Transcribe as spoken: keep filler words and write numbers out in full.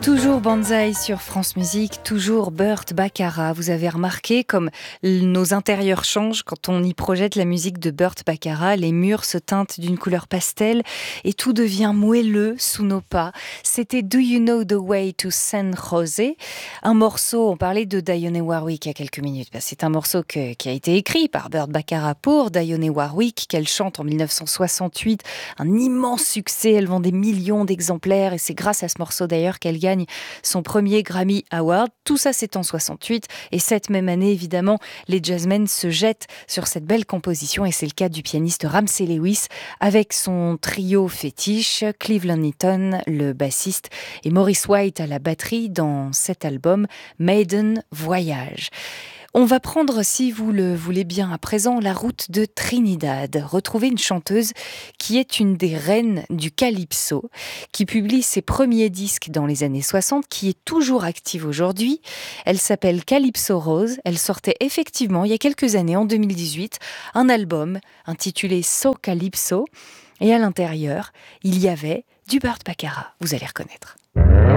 Toujours Banzai sur France Musique, toujours Burt Bacharach. Vous avez remarqué comme nos intérieurs changent quand on y projette la musique de Burt Bacharach. Les murs se teintent d'une couleur pastel et tout devient moelleux sous nos pas. C'était Do You Know the Way to San Jose? Un morceau, on parlait de Dionne Warwick il y a quelques minutes. C'est un morceau que, qui a été écrit par Burt Bacharach pour Dionne Warwick, qu'elle chante en dix-neuf cent soixante-huit. Un immense succès, elle vend des millions d'exemplaires et c'est grâce à ce morceau d'ailleurs qu'elle gagne son premier Grammy Award. Tout ça, c'est en soixante-huit. Et cette même année, évidemment, les jazzmen se jettent sur cette belle composition. Et c'est le cas du pianiste Ramsey Lewis avec son trio fétiche, Cleveland Eaton, le bassiste, et Maurice White à la batterie dans cet album Maiden Voyage. On va prendre, si vous le voulez bien à présent, la route de Trinidad. Retrouver une chanteuse qui est une des reines du calypso, qui publie ses premiers disques dans les années soixante, qui est toujours active aujourd'hui. Elle s'appelle Calypso Rose. Elle sortait effectivement, il y a quelques années, en deux mille dix-huit, un album intitulé So Calypso. Et à l'intérieur, il y avait du Burt Bacharach. Vous allez reconnaître.